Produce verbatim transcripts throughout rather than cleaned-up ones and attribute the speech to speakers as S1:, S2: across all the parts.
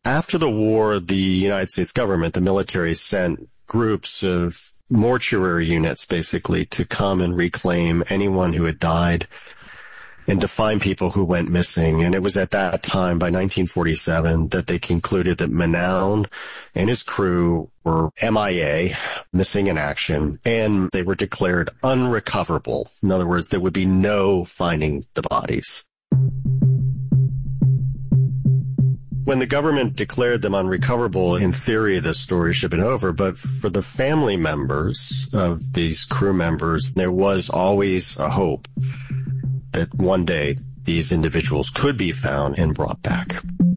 S1: After the war, the United States government, the military, sent groups of mortuary units, basically, to come and reclaim anyone who had died and to find people who went missing. And it was at that time, by nineteen forty-seven, that they concluded that Manown and his crew were M I A, missing in action, and they were declared unrecoverable. In other words, there would be no finding the bodies. When the government declared them unrecoverable, in theory, the story should have been over. But for the family members of these crew members, there was always a hope that one day these individuals could be found and brought back.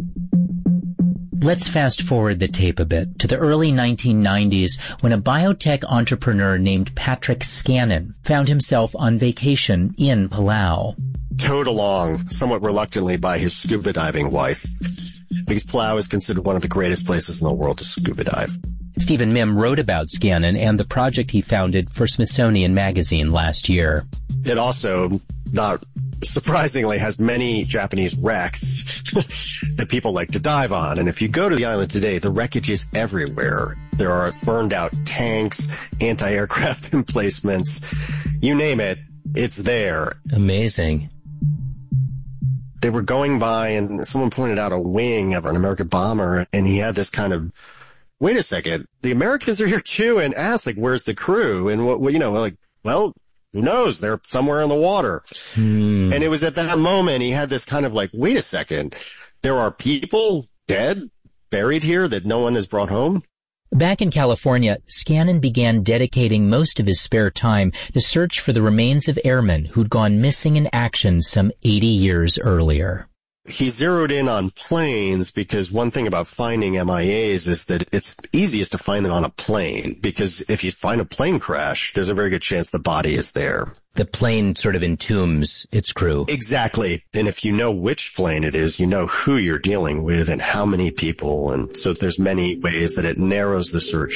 S2: Let's fast forward the tape a bit to the early nineteen nineties when a biotech entrepreneur named Patrick Scannon found himself on vacation in Palau.
S1: Towed along somewhat reluctantly by his scuba diving wife, because Palau is considered one of the greatest places in the world to scuba dive.
S2: Stephen Mihm wrote about Scannon and the project he founded for Smithsonian Magazine last year.
S1: It also, not surprisingly, has many Japanese wrecks that people like to dive on. And if you go to the island today, the wreckage is everywhere. There are burned out tanks, anti-aircraft emplacements, you name it, it's there.
S2: Amazing.
S1: They were going by and someone pointed out a wing of an American bomber, and he had this kind of, wait a second, the Americans are here too, and asked, like, where's the crew? And what, what you know, like, well, who knows? They're somewhere in the water. Hmm. And it was at that moment he had this kind of like, wait a second, there are people dead, buried here that no one has brought home?
S2: Back in California, Scannon began dedicating most of his spare time to search for the remains of airmen who'd gone missing in action some eighty years earlier.
S1: He zeroed in on planes because one thing about finding M I As is that it's easiest to find them on a plane, because if you find a plane crash, there's a very good chance the body is there.
S2: The plane sort of entombs its crew.
S1: Exactly. And if you know which plane it is, you know who you're dealing with and how many people. And so there's many ways that it narrows the search.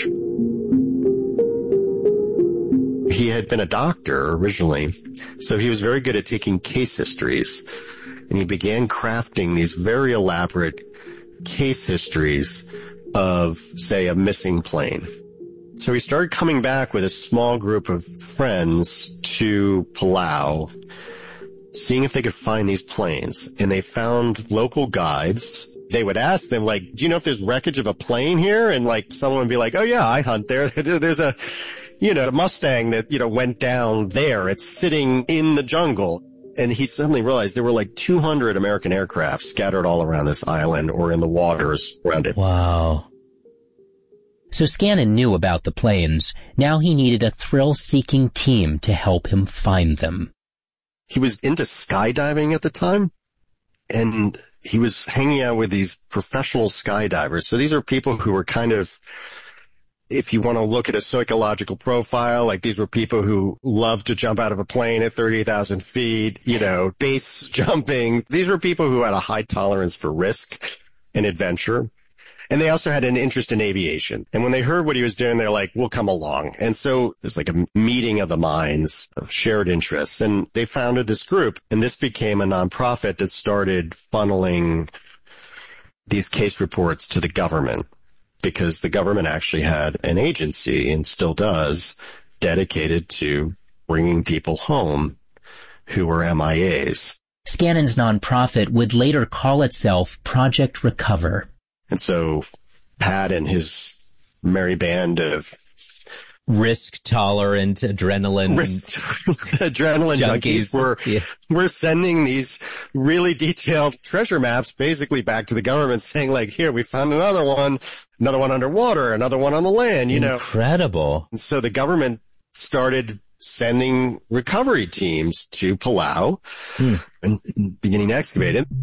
S1: He had been a doctor originally, so he was very good at taking case histories. And he began crafting these very elaborate case histories of, say, a missing plane. So he started coming back with a small group of friends to Palau, seeing if they could find these planes. And they found local guides. They would ask them, like, do you know if there's wreckage of a plane here? And, like, someone would be like, oh, yeah, I hunt there. There's a, you know, a Mustang that, you know, went down there. It's sitting in the jungle. And he suddenly realized there were like two hundred American aircraft scattered all around this island or in the waters around it.
S2: Wow. So Scannon knew about the planes. Now he needed a thrill-seeking team to help him find them.
S1: He was into skydiving at the time, and he was hanging out with these professional skydivers. So these are people who were kind of, if you want to look at a psychological profile, like these were people who loved to jump out of a plane at thirty thousand feet, you know, base jumping. These were people who had a high tolerance for risk and adventure. And they also had an interest in aviation. And when they heard what he was doing, they're like, we'll come along. And so there's like a meeting of the minds of shared interests. And they founded this group. And this became a nonprofit that started funneling these case reports to the government, because the government actually had an agency, and still does, dedicated to bringing people home who were M I As.
S2: Scannon's nonprofit would later call itself Project Recover.
S1: And so Pat and his merry band of
S2: risk-tolerant adrenaline
S1: risk, adrenaline junkies, junkies were, yeah. were sending these really detailed treasure maps basically back to the government, saying, like, here, we found another one, another one underwater, another one on the land, you know.
S2: Incredible.
S1: And so the government started sending recovery teams to Palau hmm. and beginning to excavate it.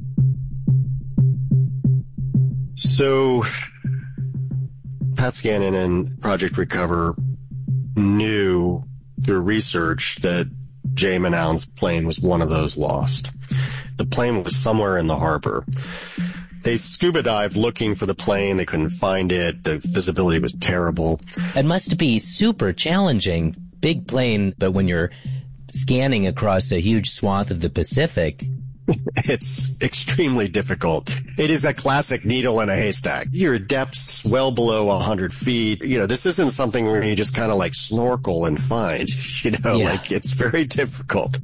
S1: So Pat Scannon and Project Recover knew through research that Jay Manown's plane was one of those lost. The plane was somewhere in the harbor. They scuba dived looking for the plane. They couldn't find it. The visibility was terrible.
S2: It must be super challenging. Big plane, but when you're scanning across a huge swath of the Pacific,
S1: It's extremely difficult. It is a classic needle in a haystack. Your depth's well below one hundred feet. You know, this isn't something where you just kind of like snorkel and find, you know, yeah. like it's very difficult.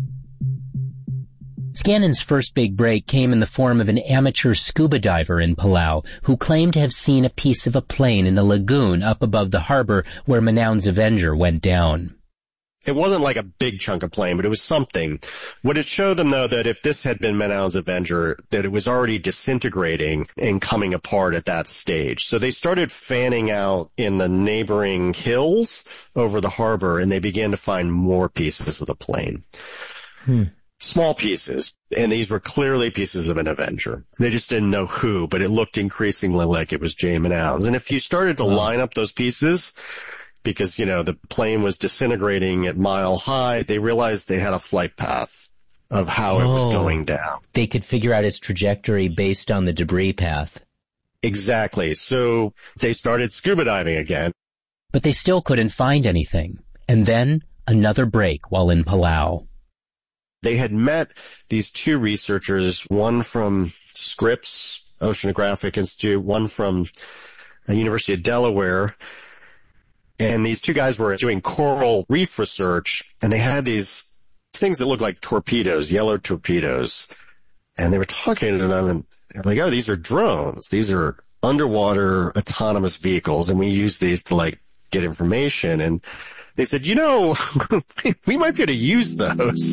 S2: Scannon's first big break came in the form of an amateur scuba diver in Palau who claimed to have seen a piece of a plane in a lagoon up above the harbor where Manaun's Avenger went down.
S1: It wasn't like a big chunk of plane, but it was something. Would it show them, though, that if this had been Manaun's Avenger, that it was already disintegrating and coming apart at that stage? So they started fanning out in the neighboring hills over the harbor, and they began to find more pieces of the plane.
S2: Hmm.
S1: Small pieces, and these were clearly pieces of an Avenger. They just didn't know who, but it looked increasingly like it was Jay Manaun's. And if you started to wow. line up those pieces, because, you know, the plane was disintegrating at mile high, they realized they had a flight path of how oh, it was going down.
S2: They could figure out its trajectory based on the debris path.
S1: Exactly. So they started scuba diving again.
S2: But they still couldn't find anything. And then another break while in Palau.
S1: They had met these two researchers, one from Scripps Oceanographic Institute, one from the University of Delaware. And these two guys were doing coral reef research, and they had these things that looked like torpedoes, yellow torpedoes. And they were talking to them, and they're like, oh, these are drones. These are underwater autonomous vehicles, and we use these to, like, get information. And they said, you know, we might be able to use those.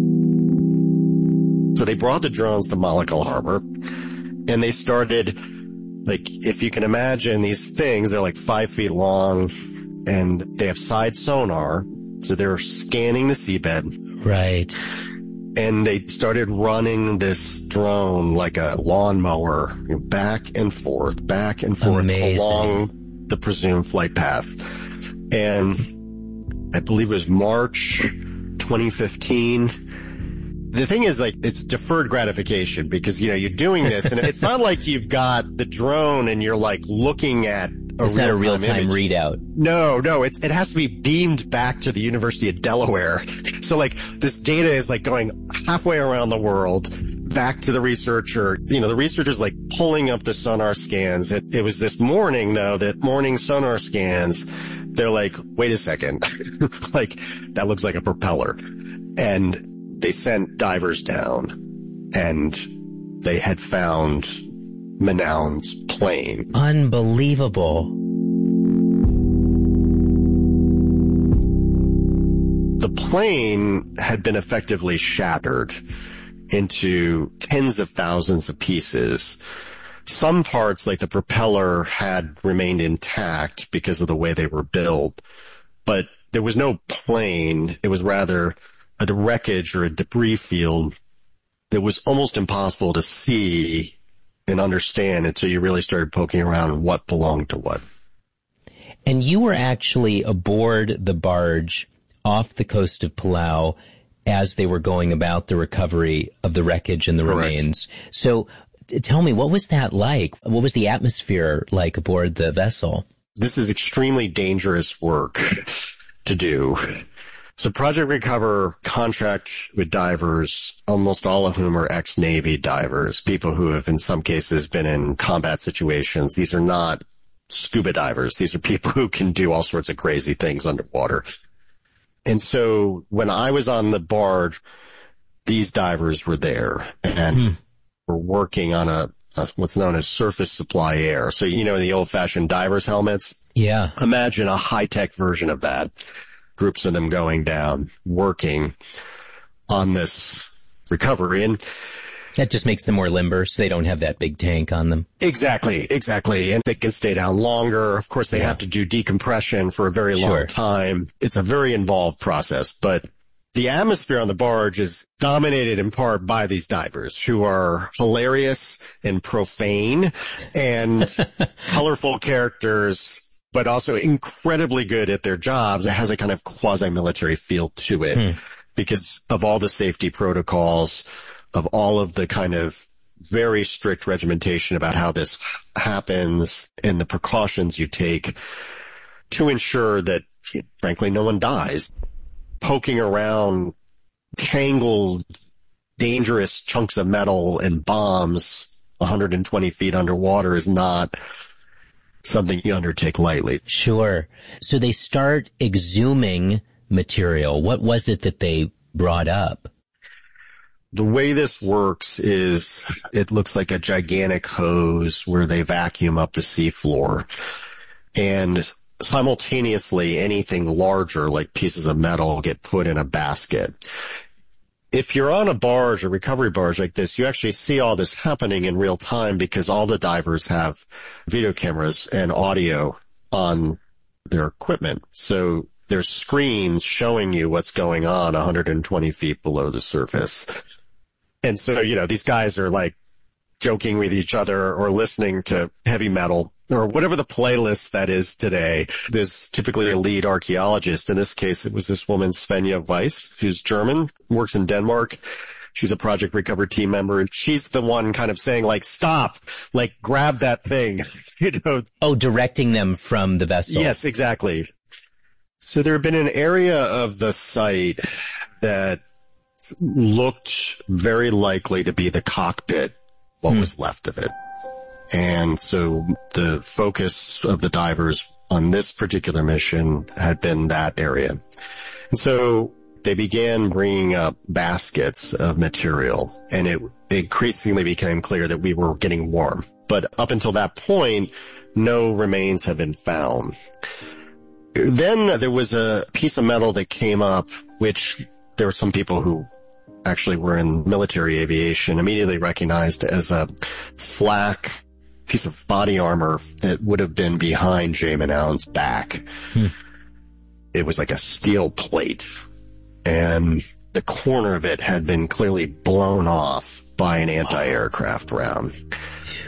S1: So they brought the drones to Malakal Harbor, and they started, like, if you can imagine these things, they're like five feet long, and they have side sonar, so they're scanning the seabed.
S2: Right.
S1: And they started running this drone like a lawnmower, you know, back and forth, back and forth Amazing. along the presumed flight path. And I believe it was March twenty fifteen. The thing is, like, it's deferred gratification because, you know, you're doing this, and it's not like you've got the drone and you're, like, looking at a
S2: it's
S1: real-time,
S2: not a real-time
S1: image.
S2: readout.
S1: No, no, it's it has to be beamed back to the University of Delaware. So, like, this data is, like, going halfway around the world, back to the researcher. You know, the researcher's, like, pulling up the sonar scans. It, it was this morning, though, that morning sonar scans, they're like, wait a second. Like, that looks like a propeller. And they sent divers down, and they had found Manaun's plane.
S2: Unbelievable.
S1: The plane had been effectively shattered into tens of thousands of pieces. Some parts, like the propeller, had remained intact because of the way they were built, but there was no plane. It was rather a wreckage or a debris field that was almost impossible to see and understand until you really started poking around what belonged to what.
S2: And you were actually aboard the barge off the coast of Palau as they were going about the recovery of the wreckage and the Correct. remains. So tell me, what was that like? What was the atmosphere like aboard the vessel?
S1: This is extremely dangerous work to do. So Project Recover contract with divers, almost all of whom are ex-Navy divers, people who have in some cases been in combat situations. These are not scuba divers. These are people who can do all sorts of crazy things underwater. And so when I was on the barge, these divers were there and hmm. were working on a, a what's known as surface supply air. So, you know, the old-fashioned divers' helmets?
S2: Yeah.
S1: Imagine a high-tech version of that. Groups of them going down, working on this recovery. And
S2: that just makes them more limber, so they don't have that big tank on them.
S1: Exactly, exactly. And they can stay down longer. Of course, they yeah. have to do decompression for a very sure. long time. It's a very involved process, but the atmosphere on the barge is dominated in part by these divers who are hilarious and profane and colorful characters, but also incredibly good at their jobs. It has a kind of quasi-military feel to it hmm. because of all the safety protocols, of all of the kind of very strict regimentation about how this happens and the precautions you take to ensure that, frankly, no one dies. Poking around tangled dangerous chunks of metal and bombs one hundred twenty feet underwater is not something you undertake lightly.
S2: Sure. So they start exhuming material. What was it that they brought up?
S1: The way this works is it looks like a gigantic hose where they vacuum up the seafloor. And simultaneously, anything larger, like pieces of metal, get put in a basket. If you're on a barge, a recovery barge like this, you actually see all this happening in real time because all the divers have video cameras and audio on their equipment. So there's screens showing you what's going on one hundred twenty feet below the surface. And so, you know, these guys are like joking with each other or listening to heavy metal or whatever the playlist that is today. There's typically a lead archaeologist. In this case, it was this woman, Svenja Weiss, who's German, works in Denmark. She's a Project Recover team member, and she's the one kind of saying, like, stop, like, grab that thing, you know.
S2: Oh, directing them from the vessel.
S1: Yes, exactly. So there had been an area of the site that looked very likely to be the cockpit, what hmm. was left of it. And so the focus of the divers on this particular mission had been that area. And so they began bringing up baskets of material, and it increasingly became clear that we were getting warm. But up until that point, no remains had been found. Then there was a piece of metal that came up, which there were some people who actually were in military aviation immediately recognized as a flak piece of body armor that would have been behind Jay Manown's back. Hmm. It was like a steel plate, and the corner of it had been clearly blown off by an anti-aircraft round.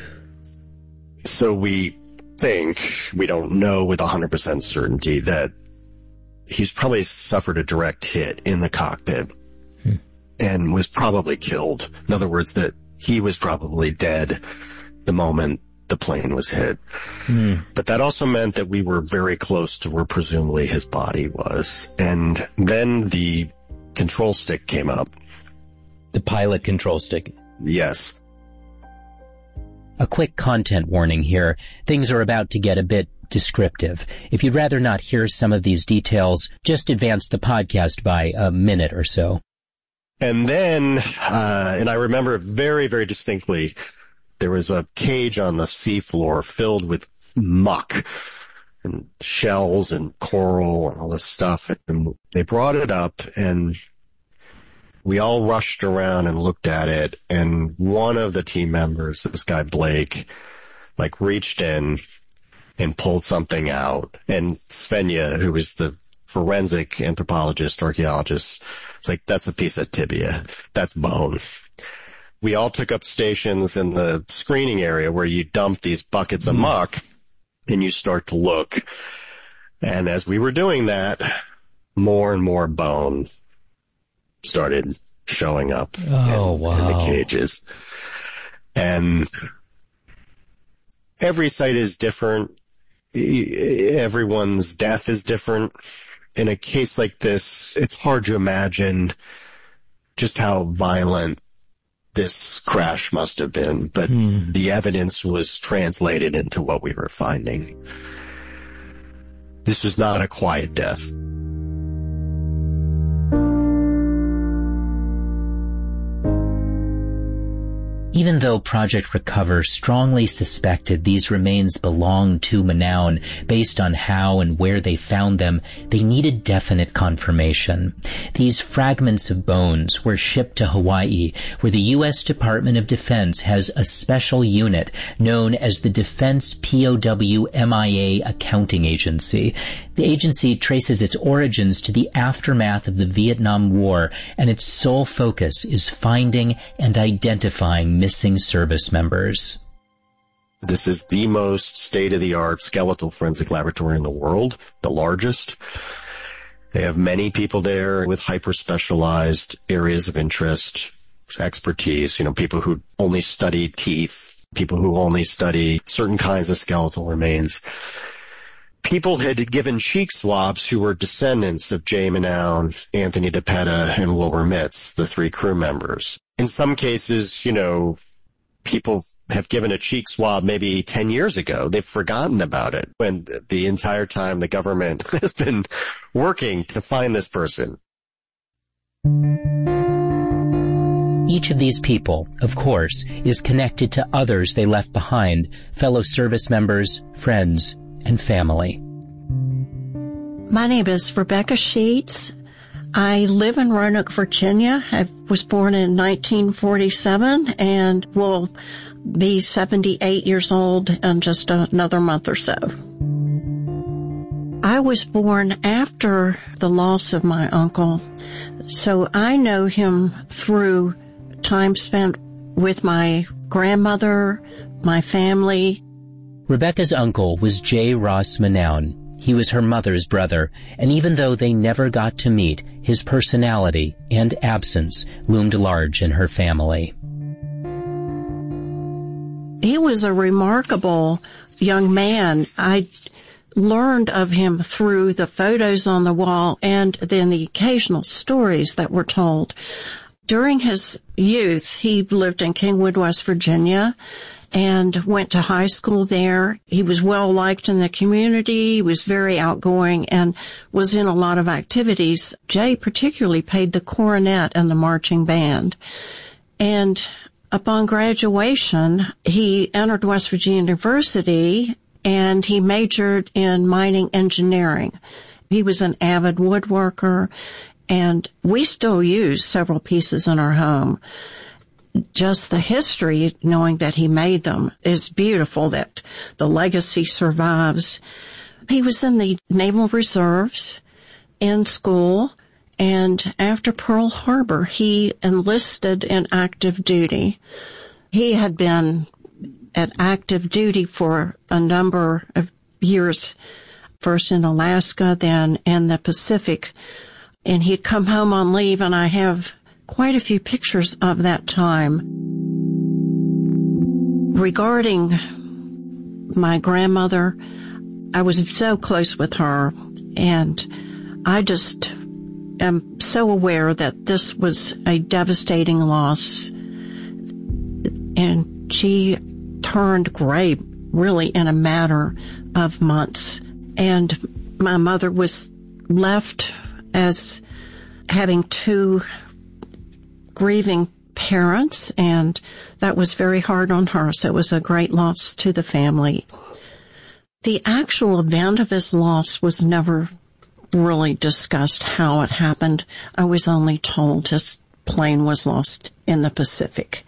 S1: So we think, we don't know with one hundred percent certainty, that he's probably suffered a direct hit in the cockpit hmm. and was probably killed. In other words, that he was probably dead the moment the plane was hit. Hmm. But that also meant that we were very close to where presumably his body was. And then the control stick came up.
S2: The pilot control stick.
S1: Yes.
S2: A quick content warning here. Things are about to get a bit descriptive. If you'd rather not hear some of these details, just advance the podcast by a minute or so.
S1: And then, uh, and I remember very, very distinctly, there was a cage on the seafloor filled with muck and shells and coral and all this stuff. And they brought it up, and we all rushed around and looked at it. And one of the team members, this guy Blake, like reached in and pulled something out. And Svenja, who was the forensic anthropologist, archaeologist, was like, that's a piece of tibia. That's bone. We all took up stations in the screening area where you dump these buckets of muck and you start to look. And as we were doing that, more and more bone started showing up
S2: oh,
S1: in,
S2: wow.
S1: in the cages. And every site is different. Everyone's death is different. In a case like this, it's hard to imagine just how violent this crash must have been, but hmm. the evidence was translated into what we were finding. This was not a quiet death.
S2: Even though Project Recover strongly suspected these remains belonged to Manown based on how and where they found them, they needed definite confirmation. These fragments of bones were shipped to Hawaii, where the U S Department of Defense has a special unit known as the Defense P O W M I A Accounting Agency. The agency traces its origins to the aftermath of the Vietnam War, and its sole focus is finding and identifying missing service members.
S1: This is the most state-of-the-art skeletal forensic laboratory in the world, the largest. They have many people there with hyper-specialized areas of interest, expertise, you know, people who only study teeth, people who only study certain kinds of skeletal remains. People had given cheek swabs who were descendants of Jay Manown, Anthony DePetta, and Wilbur Mitz, the three crew members. in some cases, you know, people have given a cheek swab maybe ten years ago. They've forgotten about it when the entire time the government has been working to find this person.
S2: Each of these people, of course, is connected to others they left behind, fellow service members, friends, and family.
S3: My name is Rebecca Sheets. I live in Roanoke, Virginia. I was born in nineteen forty-seven and will be seventy-eight years old in just another month or so. I was born after the loss of my uncle, so I know him through time spent with my grandmother, my family.
S2: Rebecca's uncle was J. Ross Manown. He was her mother's brother, and even though they never got to meet, his personality and absence loomed large in her family.
S3: He was a remarkable young man. I learned of him through the photos on the wall and then the occasional stories that were told. During his youth, he lived in Kingwood, West Virginia, and went to high school there. He was well liked in the community. He was very outgoing and was in a lot of activities. Jay particularly played the cornet and the marching band. And upon graduation, he entered West Virginia University and he majored in mining engineering. He was an avid woodworker, and we still use several pieces in our home. Just the history, knowing that he made them, is beautiful, that the legacy survives. He was in the Naval Reserves in school, and after Pearl Harbor, he enlisted in active duty. He had been at active duty for a number of years, first in Alaska, then in the Pacific, and he'd come home on leave, and I have quite a few pictures of that time. Regarding my grandmother, I was so close with her, and I just am so aware that this was a devastating loss, and she turned gray really in a matter of months, and my mother was left as having two grieving parents, and that was very hard on her, so it was a great loss to the family. The actual event of his loss was never really discussed, how it happened. I was only told his plane was lost in the Pacific.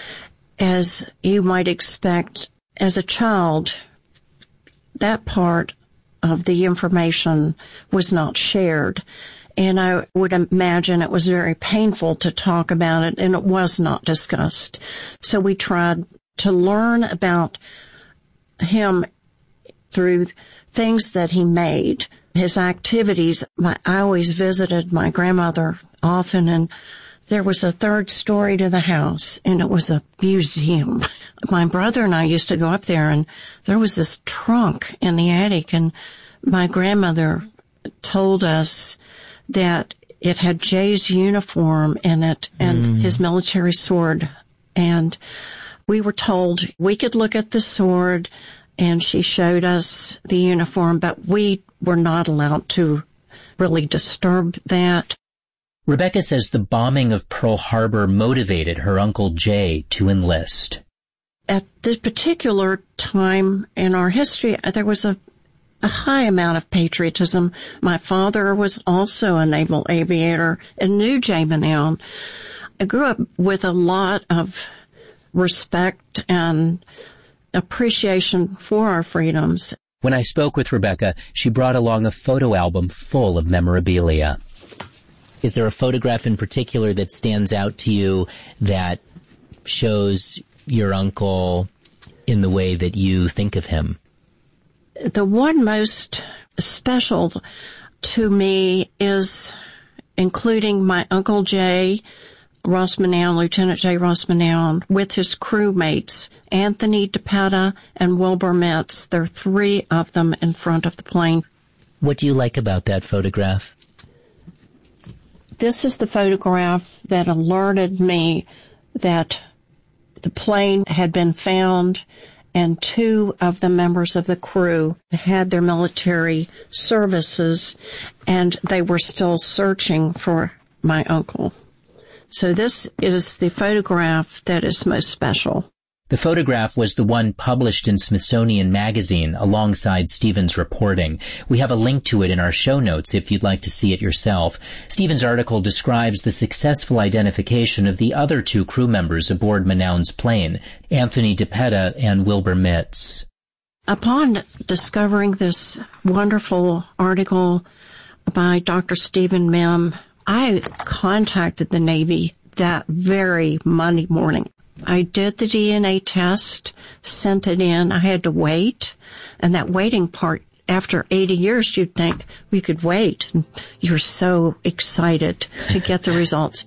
S3: As you might expect, as a child, that part of the information was not shared. And I would imagine it was very painful to talk about it, and it was not discussed. So we tried to learn about him through things that he made, his activities. I always visited my grandmother often, and there was a third story to the house, and it was a museum. My brother and I used to go up there, and there was this trunk in the attic, and my grandmother told us that it had Jay's uniform in it and mm. his military sword. And we were told we could look at the sword, and she showed us the uniform, but we were not allowed to really disturb that.
S2: Rebecca says the bombing of Pearl Harbor motivated her Uncle Jay to enlist.
S3: At this particular time in our history, there was a a high amount of patriotism. My father was also a naval aviator and knew Jay Manown. I grew up with a lot of respect and appreciation for our freedoms.
S2: When I spoke with Rebecca, she brought along a photo album full of memorabilia. Is there a photograph in particular that stands out to you that shows your uncle in the way that you think of him?
S3: The one most special to me is including my Uncle Jay, Ross Manown, Lieutenant J. Ross Manown, with his crewmates, Anthony DePetta and Wilbur Metz. There are three of them in front of the plane.
S2: What do you like about that photograph?
S3: This is the photograph that alerted me that the plane had been found and two of the members of the crew had their military services and they were still searching for my uncle. So this is the photograph that is most special.
S2: The photograph was the one published in Smithsonian Magazine alongside Stephen's reporting. We have a link to it in our show notes if you'd like to see it yourself. Stephen's article describes the successful identification of the other two crew members aboard Manown's plane, Anthony DiPetta and Wilbur Mitz.
S3: Upon discovering this wonderful article by Doctor Stephen Mihm, I contacted the Navy that very Monday morning. I did the D N A test, sent it in. I had to wait. And that waiting part, after eighty years, you'd think we could wait. And you're so excited to get the results.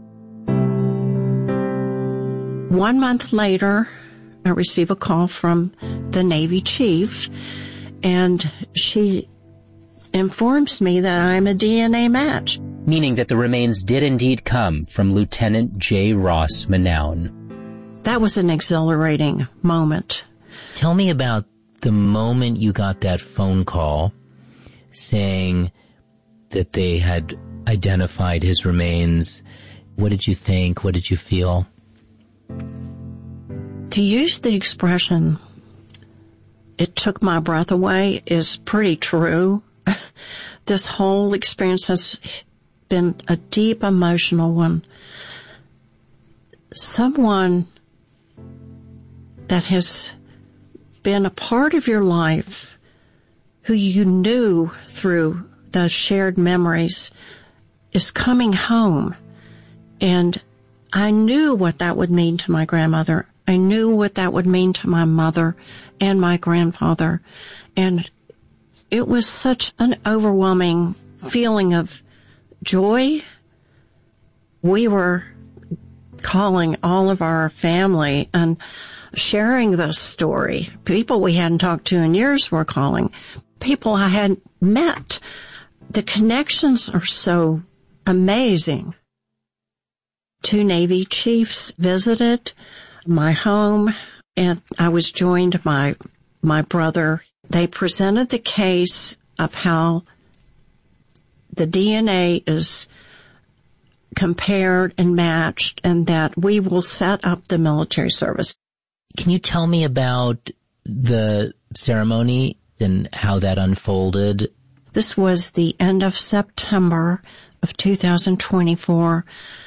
S3: One month later, I receive a call from the Navy chief, and she informs me that I'm a D N A match.
S2: Meaning that the remains did indeed come from Lieutenant J. Ross Manown.
S3: That was an exhilarating moment.
S2: Tell me about the moment you got that phone call saying that they had identified his remains. What did you think? What did you feel?
S3: To use the expression, it took my breath away, is pretty true. This whole experience has been a deep emotional one. Someone that has been a part of your life, who you knew through the shared memories, is coming home. And I knew what that would mean to my grandmother. I knew what that would mean to my mother and my grandfather. And it was such an overwhelming feeling of joy. We were calling all of our family and sharing this story. People we hadn't talked to in years were calling. People I hadn't met. The connections are so amazing. Two Navy chiefs visited my home, and I was joined by my brother. They presented the case of how the D N A is compared and matched, and that we will set up the military service.
S2: Can you tell me about the ceremony and how that unfolded?
S3: This was the end of September of two thousand twenty-four.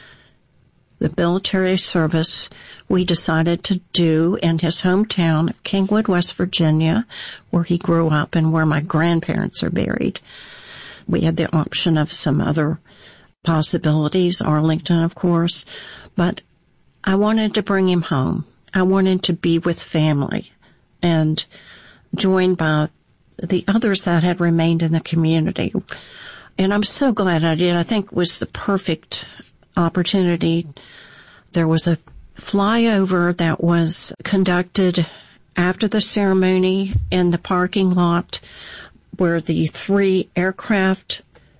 S3: The military service we decided to do in his hometown of Kingwood, West Virginia, where he grew up and where my grandparents are buried. We had the option of some other possibilities, Arlington, of course, but I wanted to bring him home. I wanted to be with family and joined by the others that had remained in the community. And I'm so glad I did. I think it was the perfect opportunity. There was a flyover that was conducted after the ceremony in the parking lot where the three aircraft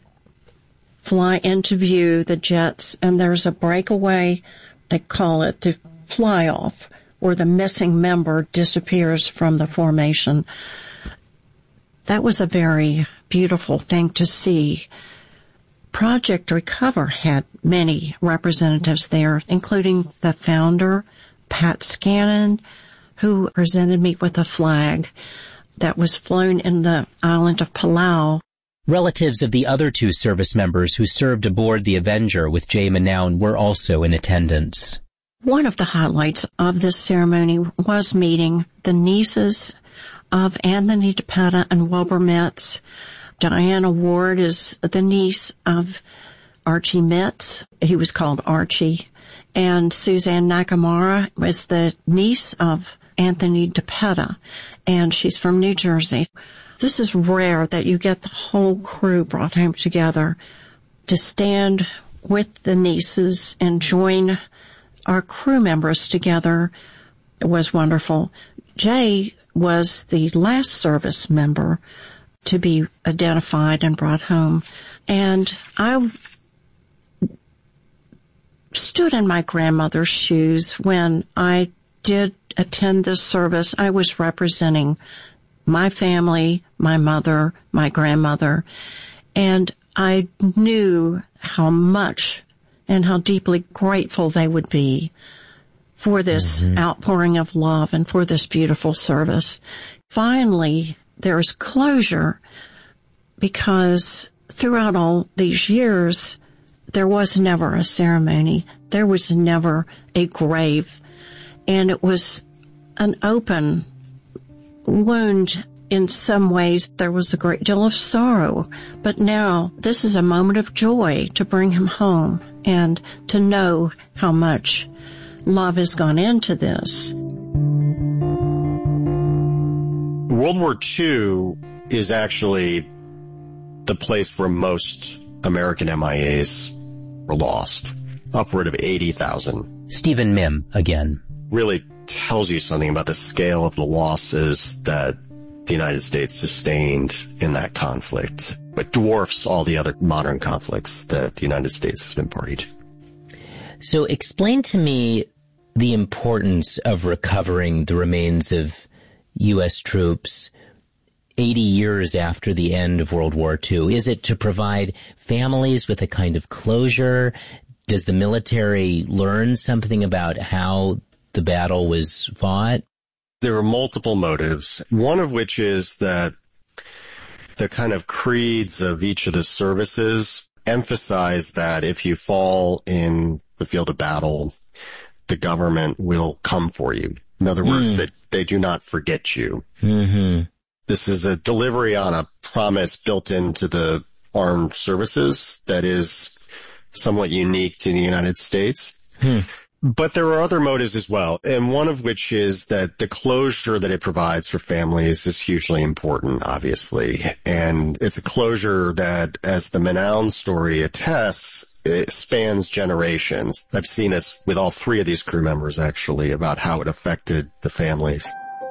S3: fly into view, the jets, and there's a breakaway, they call it the fly-off, where the missing member disappears from the formation. That was a very beautiful thing to see. Project Recover had many representatives there, including the founder, Pat Scannon, who presented me with a flag that was flown in the island of Palau.
S2: Relatives of the other two service members who served aboard the Avenger with Jay Manown were also in attendance.
S3: One of the highlights of this ceremony was meeting the nieces of Anthony DiPetta and Wilbur Mitz. Diana Ward is the niece of Archie Mitz. He was called Archie. And Suzanne Nakamura was the niece of Anthony DiPetta, and she's from New Jersey. This is rare that you get the whole crew brought home together to stand with the nieces and join our crew members together. It was wonderful. Jay was the last service member to be identified and brought home. And I stood in my grandmother's shoes when I did attend this service. I was representing my family, my mother, my grandmother, and I knew how much and how deeply grateful they would be for this mm-hmm. outpouring of love and for this beautiful service. Finally, there's closure because throughout all these years, there was never a ceremony. There was never a grave. And it was an open wound in some ways. There was a great deal of sorrow. But now this is a moment of joy to bring him home and to know how much love has gone into this.
S1: World War Two is actually the place where most American M I As were lost. Upward of eighty thousand.
S2: Stephen Mihm again.
S1: Really tells you something about the scale of the losses that the United States sustained in that conflict. It dwarfs all the other modern conflicts that the United States has been party to.
S2: So explain to me the importance of recovering the remains of U S troops eighty years after the end of World War Two. Is it to provide families with a kind of closure? Does the military learn something about how the battle was fought?
S1: There are multiple motives, one of which is that the kind of creeds of each of the services emphasize that if you fall in the field of battle, the government will come for you. In other words, mm. that they do not forget you.
S2: Mm-hmm.
S1: This is a delivery on a promise built into the armed services that is somewhat unique to the United States.
S2: Hmm.
S1: But there are other motives as well, and one of which is that the closure that it provides for families is hugely important, obviously. And it's a closure that, as the Manaun story attests, it spans generations. I've seen this with all three of these crew members, actually, about how it affected the families.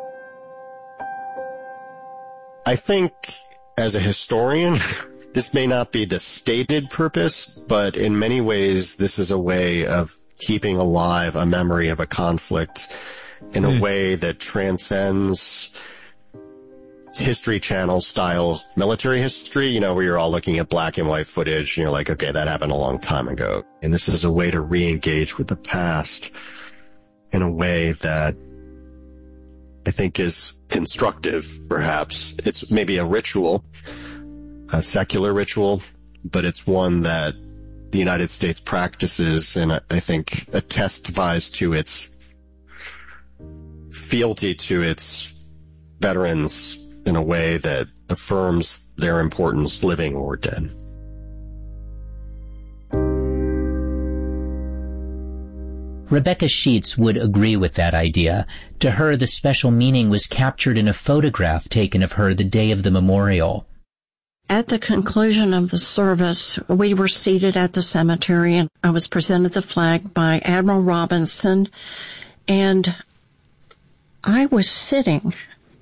S1: I think, as a historian, this may not be the stated purpose, but in many ways, this is a way of keeping alive a memory of a conflict in mm. a way that transcends History Channel style military history, you know, where you're all looking at black and white footage and you're like, okay, that happened a long time ago. And this is a way to re-engage with the past in a way that I think is constructive, perhaps. It's maybe a ritual, a secular ritual, but it's one that the United States practices, and I think it testifies to its fealty to its veterans in a way that affirms their importance, living or dead.
S2: Rebecca Sheets would agree with that idea. To her, the special meaning was captured in a photograph taken of her the day of the memorial.
S3: At the conclusion of the service, we were seated at the cemetery, and I was presented the flag by Admiral Robinson, and I was sitting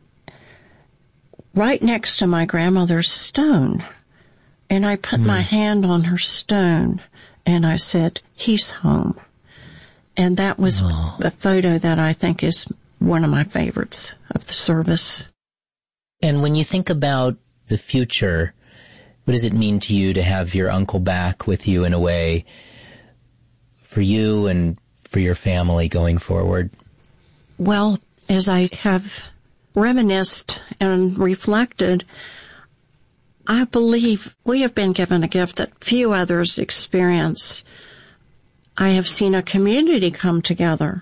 S3: right next to my grandmother's stone, and I put mm. my hand on her stone, and I said, "He's home." And that was oh. a photo that I think is one of my favorites of the service.
S2: And when you think about the future, what does it mean to you to have your uncle back with you in a way for you and for your family going forward?
S3: Well, as I have reminisced and reflected, I believe we have been given a gift that few others experience. I have seen a community come together.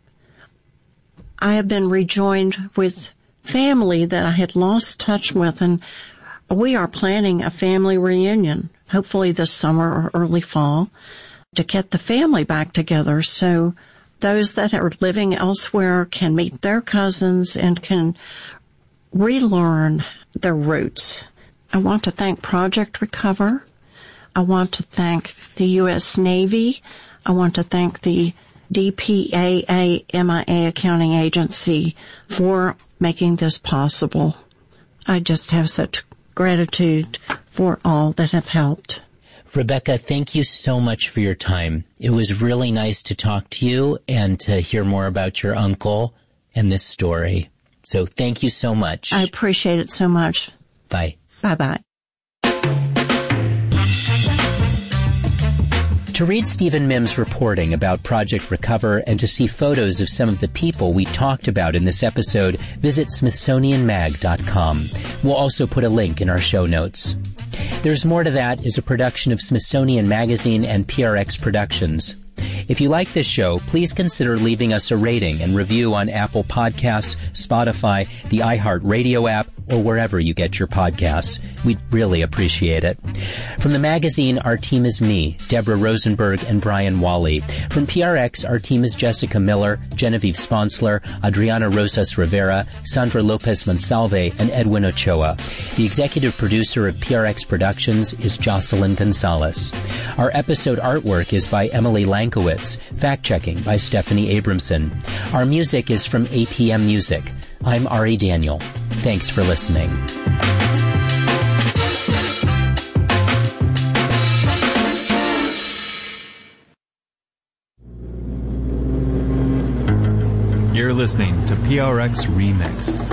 S3: I have been rejoined with family that I had lost touch with, and we are planning a family reunion, hopefully this summer or early fall, to get the family back together so those that are living elsewhere can meet their cousins and can relearn their roots. I want to thank Project Recover. I want to thank the U S Navy. I want to thank the D P A A M I A Accounting Agency for making this possible. I just have such gratitude for all that have helped.
S2: Rebecca, thank you so much for your time. It was really nice to talk to you and to hear more about your uncle and this story. So thank you so much.
S3: I appreciate it so much.
S2: Bye.
S3: Bye-bye.
S2: To read Stephen Mims' reporting about Project Recover and to see photos of some of the people we talked about in this episode, visit Smithsonian Mag dot com. We'll also put a link in our show notes. There's More to That is a production of Smithsonian Magazine and P R X Productions. If you like this show, please consider leaving us a rating and review on Apple Podcasts, Spotify, the iHeartRadio app, or wherever you get your podcasts. We'd really appreciate it. From the magazine, our team is me, Deborah Rosenberg, and Brian Wally. From P R X, our team is Jessica Miller, Genevieve Sponsler, Adriana Rosas Rivera, Sandra Lopez Monsalve, and Edwin Ochoa. The executive producer of P R X Productions is Jocelyn Gonzalez. Our episode artwork is by Emily Lankowitz, fact-checking by Stephanie Abramson. Our music is from A P M Music. I'm Ari Daniel. Thanks for listening.
S4: You're listening to P R X Remix.